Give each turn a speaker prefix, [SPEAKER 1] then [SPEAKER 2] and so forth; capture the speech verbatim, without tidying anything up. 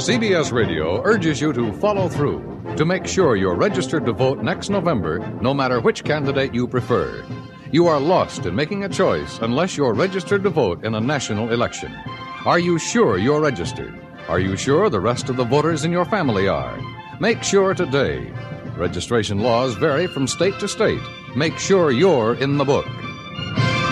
[SPEAKER 1] C B S Radio urges you to follow through to make sure you're registered to vote next November, no matter which candidate you prefer. You are lost in making a choice unless you're registered to vote in a national election. Are you sure you're registered? Are you sure the rest of the voters in your family are? Make sure today. Registration laws vary from state to state. Make sure you're in the book.